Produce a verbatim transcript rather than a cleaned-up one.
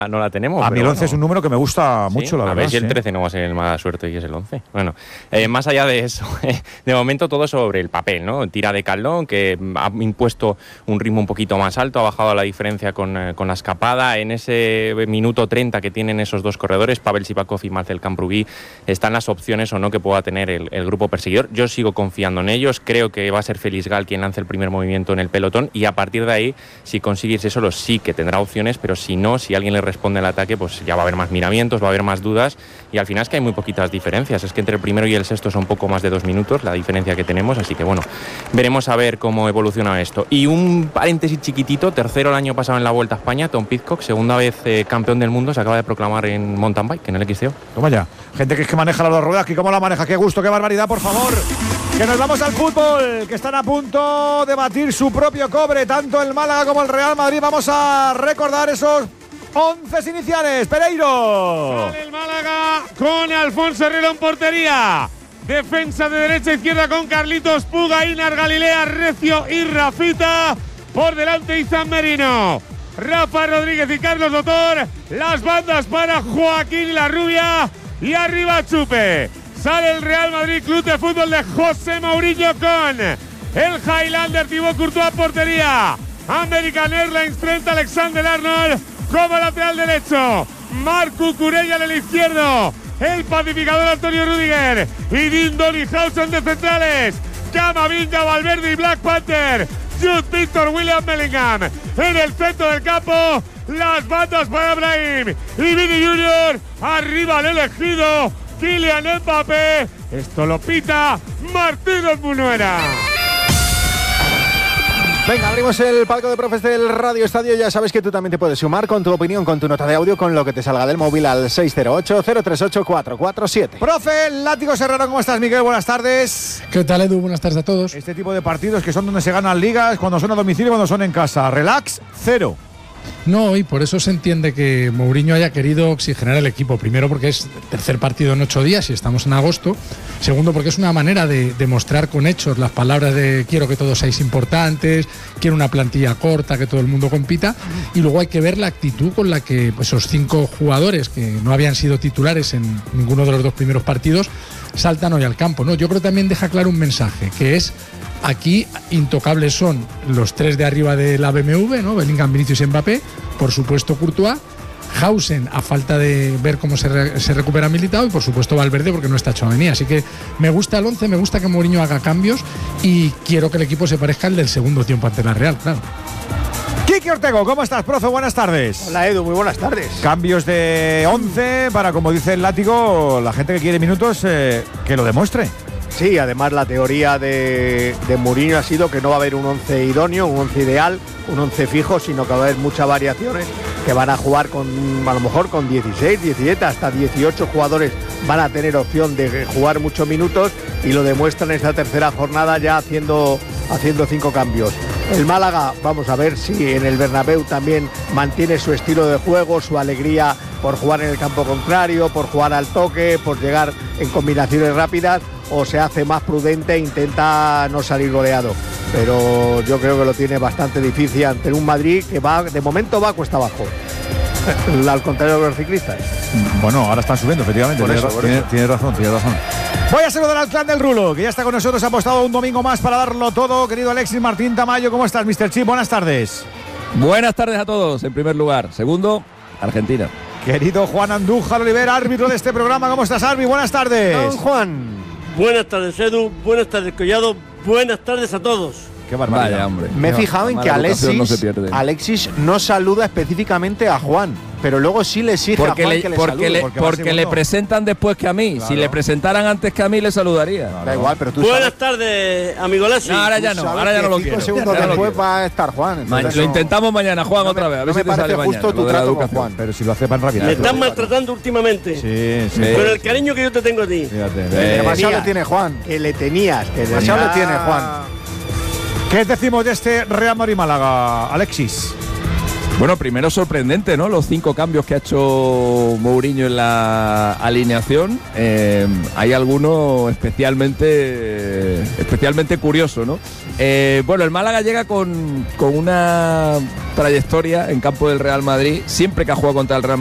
no la tenemos. A mí el once bueno. es un número que me gusta ¿Sí? mucho, la a verdad. A ver si el sí. trece no va a ser el más suerte y es el once. Bueno, eh, más allá de eso, de momento todo sobre el papel, ¿no? Tira de Caldón, que ha impuesto un ritmo un poquito más alto, ha bajado la diferencia con, eh, con la escapada. En ese minuto treinta que tienen esos dos corredores, Pavel Sivakov y Marcel Camprubí, están las opciones o no que pueda tener el, el grupo perseguidor. Yo sigo confiando en ellos, creo que va a ser Félix Gal quien lance el primer movimiento en el pelotón y a partir de ahí, si consigue irse solo, sí que tendrá opciones, pero si no, si alguien le responde al ataque, pues ya va a haber más miramientos, va a haber más dudas y al final es que hay muy poquitas diferencias, es que entre el primero y el sexto son poco más de dos minutos la diferencia que tenemos, así que bueno, veremos a ver cómo evoluciona esto. Y un paréntesis chiquitito, tercero el año pasado en la Vuelta a España, Tom Pidcock, segunda vez eh, campeón del mundo, se acaba de proclamar en mountain bike, en el X C O. Toma ya, gente que es que maneja las dos ruedas, que cómo la maneja, qué gusto, qué barbaridad, por favor. Que nos vamos al fútbol, que están a punto de batir su propio cobre, tanto el Málaga como el Real Madrid. Vamos a recordar esos once iniciales. Pereiro. Sale el Málaga con Alfonso Herrero en portería. Defensa de derecha a izquierda con Carlitos Puga, Inar Galilea, Recio y Rafita. Por delante Izan Merino, Rafa Rodríguez y Carlos Dotor. Las bandas para Joaquín y la Rubia. Y arriba Chupe. Sale el Real Madrid Club de Fútbol de José Mourinho con el Highlander Thibaut Courtois portería. American Airlines Trent Alexander-Arnold como lateral derecho. Marc Cucurella en el izquierdo. El pacificador Antonio Rüdiger. Y Dean Donninghausen de centrales. Camavinga, Valverde y Black Panther. Jude Victor, William Bellingham. En el centro del campo, las bandas para Brahim y Vini Junior. Arriba el elegido, Kylian Mbappé. Esto lo pita Martínez Munuera. Venga, abrimos el palco de profes del Radio Estadio. Ya sabes que tú también te puedes sumar con tu opinión, con tu nota de audio, con lo que te salga del móvil al seis cero ocho, cero tres ocho, cuatro cuatro siete. Profe Látigo Serrano, ¿cómo estás, Miguel? Buenas tardes. ¿Qué tal, Edu? Buenas tardes a todos. Este tipo de partidos que son donde se ganan ligas, cuando son a domicilio y cuando son en casa. Relax, cero. No, y por eso se entiende que Mourinho haya querido oxigenar el equipo. Primero porque es tercer partido en ocho días y estamos en agosto. Segundo porque es una manera de demostrar con hechos las palabras de quiero que todos seáis importantes, quiero una plantilla corta, que todo el mundo compita. Y luego hay que ver la actitud con la que pues, esos cinco jugadores que no habían sido titulares en ninguno de los dos primeros partidos saltan hoy al campo, ¿no? Yo creo que también deja claro un mensaje, que es aquí intocables son los tres de arriba de la B M W, ¿no? Bellingham, Vinicius y Mbappé, por supuesto Courtois, Hausen a falta de ver cómo se, re, se recupera Militao y por supuesto Valverde porque no está Tchouaméni. Así que me gusta el once, me gusta que Mourinho haga cambios y quiero que el equipo se parezca al del segundo tiempo ante la Real, claro. Quique Ortego, ¿cómo estás, profe? Buenas tardes. Hola, Edu, muy buenas tardes. Cambios de once para, como dice el Látigo, la gente que quiere minutos, eh, que lo demuestre. Sí, además la teoría de, de Mourinho ha sido que no va a haber un once idóneo, un once ideal, un once fijo, sino que va a haber muchas variaciones que van a jugar con, a lo mejor con dieciséis, diecisiete, hasta dieciocho jugadores van a tener opción de jugar muchos minutos y lo demuestran en esta tercera jornada ya haciendo, haciendo cinco cambios. El Málaga, vamos a ver si en el Bernabéu también mantiene su estilo de juego, su alegría por jugar en el campo contrario, por jugar al toque, por llegar en combinaciones rápidas, o se hace más prudente e intenta no salir goleado. Pero yo creo que lo tiene bastante difícil ante un Madrid que va, de momento va cuesta abajo. Al contrario de los ciclistas. Bueno, ahora están subiendo, efectivamente. Tiene, tiene, tiene razón, tiene razón. Voy a saludar al clan del Rulo, que ya está con nosotros, ha apostado un domingo más para darlo todo. Querido Alexis Martín Tamayo, ¿cómo estás, mister Chip? Buenas tardes. Buenas tardes a todos, en primer lugar. Segundo, Argentina. Querido Juan Andújar Oliver, árbitro de este programa, ¿cómo estás, Arbi? Buenas tardes. Don Juan. Buenas tardes, Edu. Buenas tardes, Collado. Buenas tardes a todos. Qué barbaridad. Vaya, hombre. Me he fijado en que Alexis no, se Alexis no saluda específicamente a Juan, pero luego sí le exige porque a Juan le, que le porque salude. le, porque porque le presentan después que a mí. Claro. Si le presentaran antes que a mí, le saludaría. Claro. Da igual, pero tú Buenas sabes, tardes, amigo Lassi. No, ahora ya no, ahora ya no lo cinco quiero. segundos Ya no lo después quiero. va a estar Juan. Ma- entonces lo no- intentamos mañana, Juan, no otra me- vez. A ver no si me te parece sale mañana. justo tu lo de la trato con educación. Juan. Pero si lo hace tan rápido. Me están maltratando últimamente. Sí, sí. Sí. Con el cariño que yo te tengo a ti. Fíjate. Eh, Demasiado Demasiado. le tiene Juan. Que le tenías, que Demasiado le tenías. tiene Juan. ¿Qué decimos de este Real Madrid Málaga, Alexis? Bueno, primero sorprendente, ¿no? Los cinco cambios que ha hecho Mourinho en la alineación. Eh, hay alguno especialmente, especialmente curioso, ¿no? Eh, bueno, el Málaga llega con, con una trayectoria en campo del Real Madrid. Siempre que ha jugado contra el Real